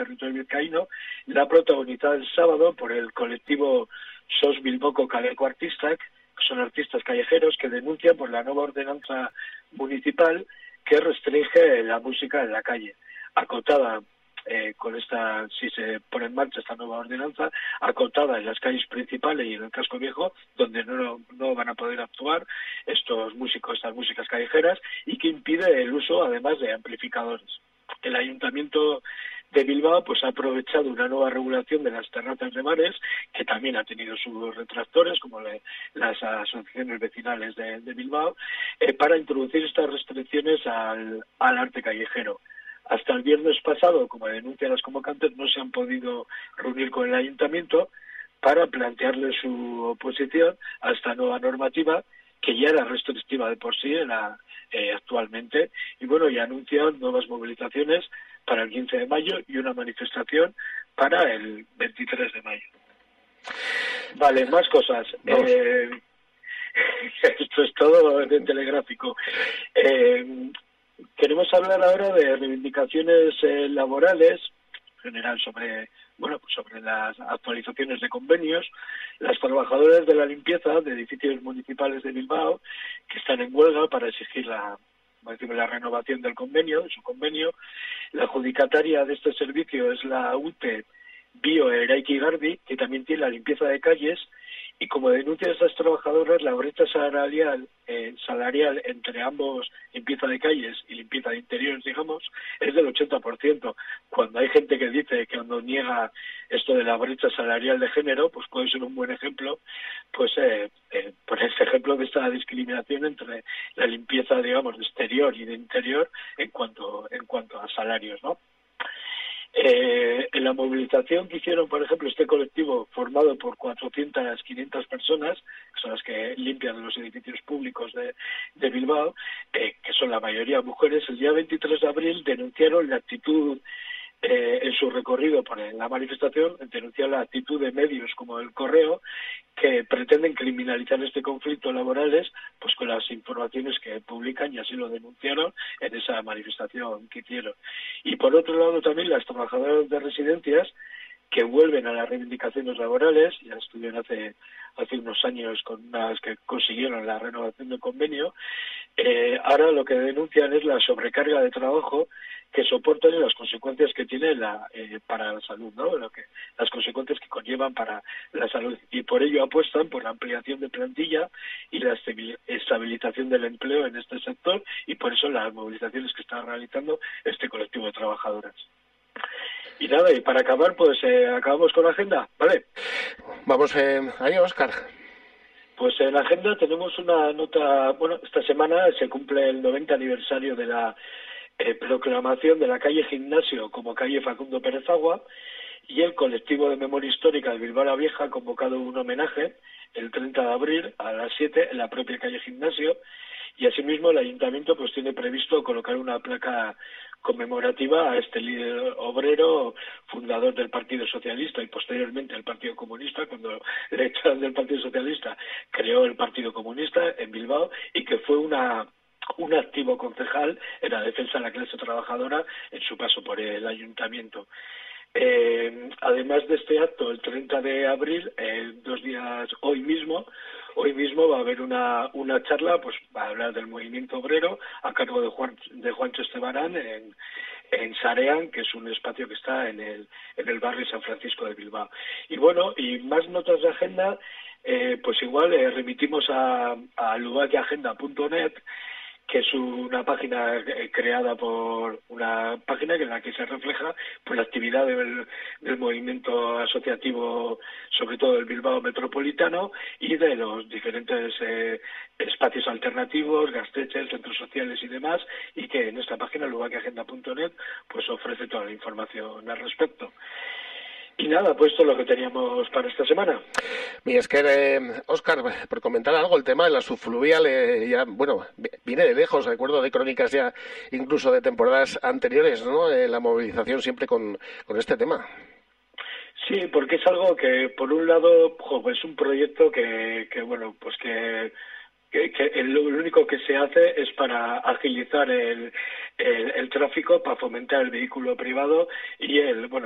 territorio vizcaíno, la protagonizada el sábado por el colectivo SOS Bilboko Kaleko Artistak, que son artistas callejeros que denuncian por la nueva ordenanza municipal que restringe la música en la calle, acotada si se pone en marcha esta nueva ordenanza, acotada en las calles principales y en el casco viejo, donde no van a poder actuar estas músicas callejeras, y que impide el uso además de amplificadores. El Ayuntamiento de Bilbao pues ha aprovechado una nueva regulación de las terrazas de bares, que también ha tenido sus retractores, como las asociaciones vecinales de Bilbao, para introducir estas restricciones al arte callejero. Hasta el viernes pasado, como denuncian las convocantes, no se han podido reunir con el Ayuntamiento para plantearle su oposición a esta nueva normativa, que ya era restrictiva de por sí actualmente, y bueno, ya anuncian nuevas movilizaciones para el 15 de mayo y una manifestación para el 23 de mayo. Vale, más cosas. Esto es todo en el telegráfico. Queremos hablar ahora de reivindicaciones laborales, en general sobre las actualizaciones de convenios. Las trabajadoras de la limpieza de edificios municipales de Bilbao, que están en huelga para exigir la renovación de su convenio. La adjudicataria de este servicio es la UTE Bio Eraiki Garbi, que también tiene la limpieza de calles, y como denuncian estas trabajadoras, la brecha salarial entre ambos, limpieza de calles y limpieza de interiores, digamos, es del 80%. Cuando hay gente que dice que cuando niega esto de la brecha salarial de género, pues puede ser un buen ejemplo, pues poner este ejemplo de esta discriminación entre la limpieza, digamos, de exterior y de interior en cuanto a salarios, ¿no? En la movilización que hicieron, por ejemplo, este colectivo formado por 500 personas, que son las que limpian los edificios públicos de Bilbao, que son la mayoría mujeres, el día 23 de abril denunciaron la actitud, en su recorrido por la manifestación, denunciaron la actitud de medios como El Correo, que pretenden criminalizar este conflicto laborales pues con las informaciones que publican, y así lo denunciaron en esa manifestación que hicieron. Y por otro lado también las trabajadoras de residencias, que vuelven a las reivindicaciones laborales, ya estuvieron hace unos años con unas que consiguieron la renovación del convenio. Ahora lo que denuncian es la sobrecarga de trabajo que soportan y las consecuencias que tiene para la salud, ¿no? Las consecuencias que conllevan para la salud, y por ello apuestan por la ampliación de plantilla y la estabilización del empleo en este sector, y por eso las movilizaciones que está realizando este colectivo de trabajadoras. Y nada, y para acabar, pues acabamos con la agenda, ¿vale? Vamos ahí, Óscar. Pues en la agenda tenemos una nota. Bueno, esta semana se cumple el 90 aniversario de la proclamación de la calle Gimnasio como calle Facundo Pérez Agua, y el colectivo de memoria histórica de Bilbao la Vieja ha convocado un homenaje el 30 de abril a las 7 en la propia calle Gimnasio, y asimismo el Ayuntamiento pues tiene previsto colocar una placa conmemorativa a este líder obrero, fundador del Partido Socialista y posteriormente del Partido Comunista. Cuando le echaron del Partido Socialista, creó el Partido Comunista en Bilbao, y que fue un activo concejal en la defensa de la clase trabajadora en su paso por el Ayuntamiento. Además de este acto, el 30 de abril, 2 días hoy mismo va a haber una charla, pues va a hablar del movimiento obrero a cargo de Juancho Estebarán en Sarean, que es un espacio que está en el barrio San Francisco de Bilbao. Y bueno, y más notas de agenda, pues igual remitimos a lubakiagenda.net, que es una página creada por una página en la que se refleja pues la actividad del movimiento asociativo, sobre todo del Bilbao metropolitano, y de los diferentes espacios alternativos, gaztetxes, centros sociales y demás, y que en esta página, lubakiagenda.net, pues ofrece toda la información al respecto. Y nada, pues esto es lo que teníamos para esta semana. Y es que, Óscar, por comentar algo, el tema de la subfluvial, ya, bueno, viene de lejos, recuerdo de crónicas ya, incluso de temporadas anteriores, ¿no? La movilización siempre con este tema. Sí, porque es algo que, por un lado, es un proyecto que lo único que se hace es para agilizar el tráfico, para fomentar el vehículo privado y